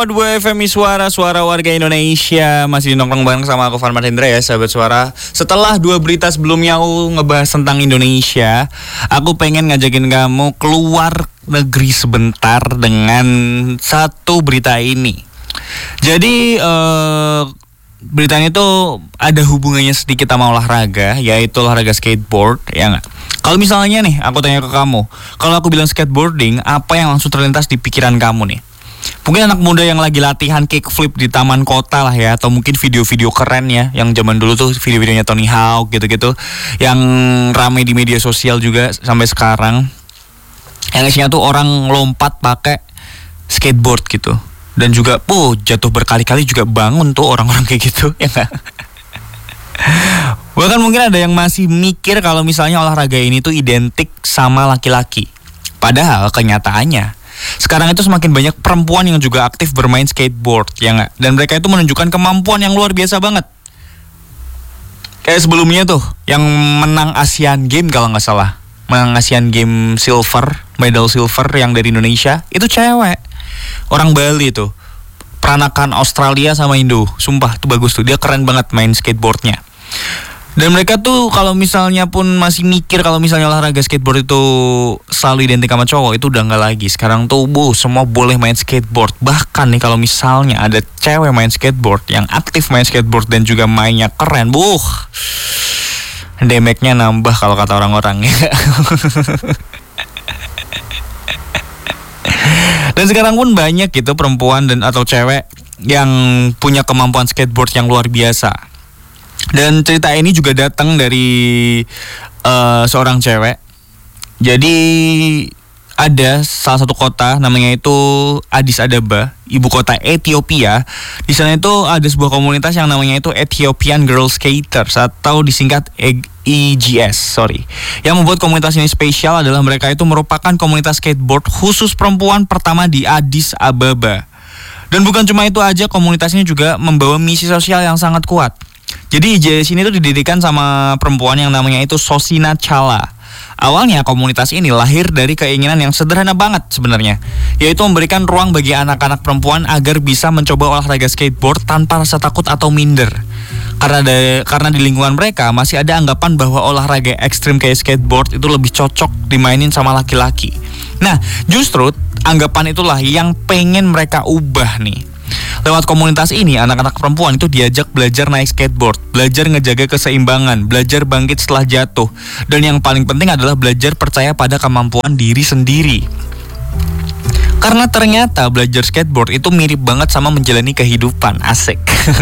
2 FM Suara warga Indonesia. Masih nongkrong bareng sama aku Farman Hendra ya sahabat suara. Setelah 2 berita sebelumnya aku ngebahas tentang Indonesia, aku pengen ngajakin kamu keluar negeri sebentar dengan satu berita ini. Jadi beritanya itu ada hubungannya sedikit sama olahraga, yaitu olahraga skateboard, ya nggak? Kalau misalnya nih, aku tanya ke kamu, kalau aku bilang skateboarding, apa yang langsung terlintas di pikiran kamu nih? Mungkin anak muda yang lagi latihan kickflip di taman kota lah ya, atau mungkin video-video keren ya, yang zaman dulu tuh video-videonya Tony Hawk gitu-gitu, yang ramai di media sosial juga sampai sekarang. Yang isinya tuh orang lompat pakai skateboard gitu. Dan juga, jatuh berkali-kali juga bangun tuh orang-orang kayak gitu, ya nggak? Bahkan mungkin ada yang masih mikir kalau misalnya olahraga ini tuh identik sama laki-laki. Padahal kenyataannya sekarang itu semakin banyak perempuan yang juga aktif bermain skateboard, ya nggak? Dan mereka itu menunjukkan kemampuan yang luar biasa banget. Kayak sebelumnya tuh, yang menang Asian Games kalau nggak salah, menang Asian Games medal silver yang dari Indonesia, itu cewek. Orang Bali tuh, peranakan Australia sama Indo. Sumpah tuh bagus tuh, dia keren banget main skateboardnya. Dan mereka tuh kalau misalnya pun masih mikir kalau misalnya olahraga skateboard itu selalu identik sama cowok, itu udah nggak lagi. Sekarang tuh semua boleh main skateboard. Bahkan nih kalau misalnya ada cewek main skateboard, yang aktif main skateboard dan juga mainnya keren, damage-nya nambah kalau kata orang-orang ya. Dan sekarang pun banyak gitu perempuan dan atau cewek yang punya kemampuan skateboard yang luar biasa. Dan cerita ini juga datang dari seorang cewek. Jadi ada salah satu kota namanya itu Addis Ababa, ibu kota Ethiopia. Di sana itu ada sebuah komunitas yang namanya itu Ethiopian Girl Skaters atau disingkat EGS. Yang membuat komunitas ini spesial adalah mereka itu merupakan komunitas skateboard khusus perempuan pertama di Addis Ababa. Dan bukan cuma itu aja, komunitas ini juga membawa misi sosial yang sangat kuat. Jadi EGS ini tuh didirikan sama perempuan yang namanya itu Sosina Chala. Awalnya komunitas ini lahir dari keinginan yang sederhana banget sebenarnya, yaitu memberikan ruang bagi anak-anak perempuan agar bisa mencoba olahraga skateboard tanpa rasa takut atau minder. Karena di lingkungan mereka masih ada anggapan bahwa olahraga ekstrim kayak skateboard itu lebih cocok dimainin sama laki-laki. Nah, justru anggapan itulah yang pengen mereka ubah nih. Lewat komunitas ini, anak-anak perempuan itu diajak belajar naik skateboard, belajar ngejaga keseimbangan, belajar bangkit setelah jatuh, dan yang paling penting adalah belajar percaya pada kemampuan diri sendiri. Karena ternyata belajar skateboard itu mirip banget sama menjalani kehidupan, asik.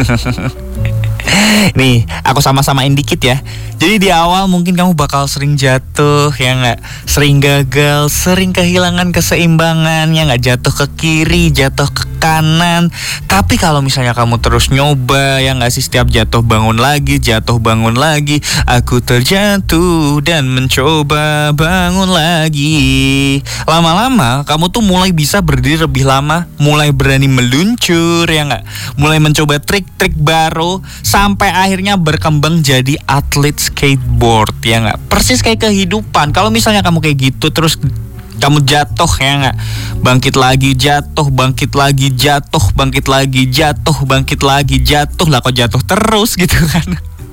Nih, aku sama-samain dikit ya. Jadi di awal mungkin kamu bakal sering jatuh, ya nggak? Sering gagal, sering kehilangan keseimbangan, ya nggak? Jatuh ke kiri, jatuh ke kanan. Tapi kalau misalnya kamu terus nyoba, ya nggak sih, setiap jatuh bangun lagi, aku terjatuh dan mencoba bangun lagi. Lama-lama kamu tuh mulai bisa berdiri lebih lama, mulai berani meluncur, ya nggak? Mulai mencoba trik-trik baru, sampai akhirnya berkembang jadi atlet skateboard, ya nggak? Persis kayak kehidupan. Kalau misalnya kamu kayak gitu terus kamu jatuh, ya nggak? Bangkit lagi, jatuh, bangkit lagi, jatuh, bangkit lagi, jatuh, bangkit lagi, jatuh. Lah kok jatuh terus gitu kan?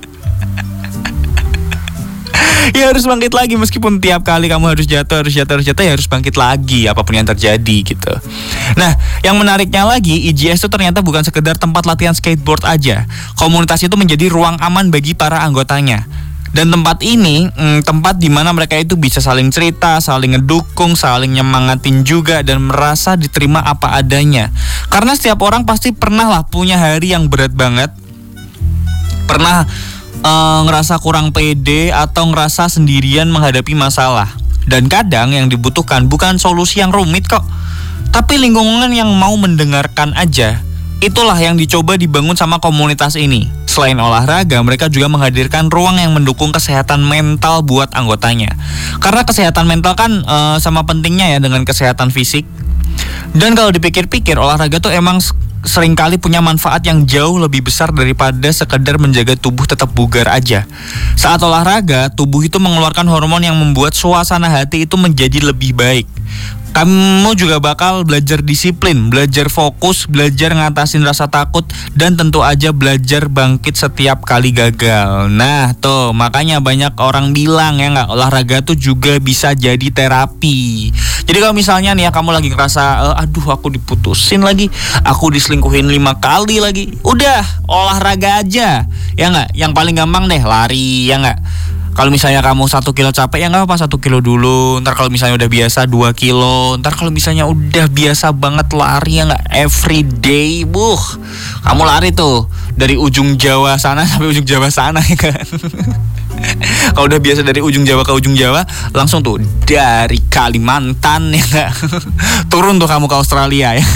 Ya harus bangkit lagi, meskipun tiap kali kamu harus jatuh, ya harus bangkit lagi apapun yang terjadi gitu. Nah, yang menariknya lagi, EGS itu ternyata bukan sekedar tempat latihan skateboard aja. Komunitas itu menjadi ruang aman bagi para anggotanya. Dan tempat ini tempat di mana mereka itu bisa saling cerita, saling ngedukung, saling nyemangatin juga, dan merasa diterima apa adanya. Karena setiap orang pasti pernah lah punya hari yang berat banget, pernah ngerasa kurang pede atau ngerasa sendirian menghadapi masalah. Dan kadang yang dibutuhkan bukan solusi yang rumit kok, tapi lingkungan yang mau mendengarkan aja. Itulah yang dicoba dibangun sama komunitas ini. Selain olahraga, mereka juga menghadirkan ruang yang mendukung kesehatan mental buat anggotanya. Karena kesehatan mental kan sama pentingnya ya dengan kesehatan fisik. Dan kalau dipikir-pikir, olahraga tuh emang seringkali punya manfaat yang jauh lebih besar daripada sekedar menjaga tubuh tetap bugar aja. Saat olahraga, tubuh itu mengeluarkan hormon yang membuat suasana hati itu menjadi lebih baik. Kamu juga bakal belajar disiplin, belajar fokus, belajar ngatasin rasa takut, dan tentu aja belajar bangkit setiap kali gagal. Nah tuh, makanya banyak orang bilang ya nggak, olahraga tuh juga bisa jadi terapi. Jadi kalau misalnya nih ya kamu lagi ngerasa aduh aku diputusin lagi, aku diselingkuhin 5 kali lagi, udah olahraga aja ya nggak. Yang paling gampang deh lari ya nggak. Kalau misalnya kamu 1 kilo capek ya nggak apa-apa 1 kilo dulu. Ntar kalau misalnya udah biasa 2 kilo. Ntar kalau misalnya udah biasa banget lari ya nggak, everyday, kamu lari tuh dari ujung Jawa sana sampai ujung Jawa sana ya kan. Kalau udah biasa dari ujung Jawa ke ujung Jawa, langsung tuh dari Kalimantan ya nggak, turun tuh kamu ke Australia ya.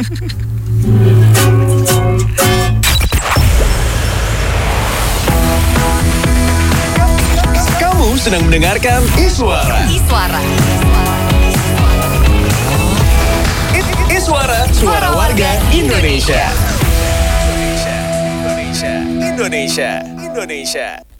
Sedang mendengarkan Iswara. Iswara, suara warga Indonesia. Indonesia.